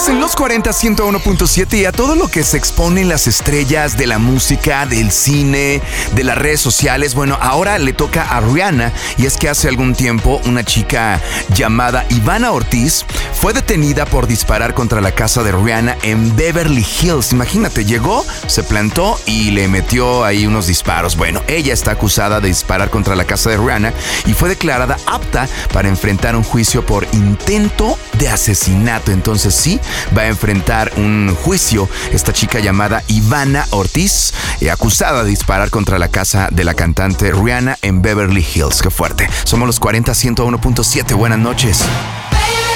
Estás en los 40 101.7 y a todo lo que se exponen las estrellas de la música, del cine, de las redes sociales. Bueno, ahora le toca a Rihanna, y es que hace algún tiempo una chica llamada Ivana Ortiz fue detenida por disparar contra la casa de Rihanna en Beverly Hills. Imagínate, llegó, se plantó y le metió ahí unos disparos. Bueno, ella está acusada de disparar contra la casa de Rihanna y fue declarada apta para enfrentar un juicio por intento de asesinato. Entonces sí, va a enfrentar un juicio esta chica llamada Ivana Ortiz, acusada de disparar contra la casa de la cantante Rihanna en Beverly Hills. ¡Qué fuerte! Somos los 40 101.7. Buenas noches.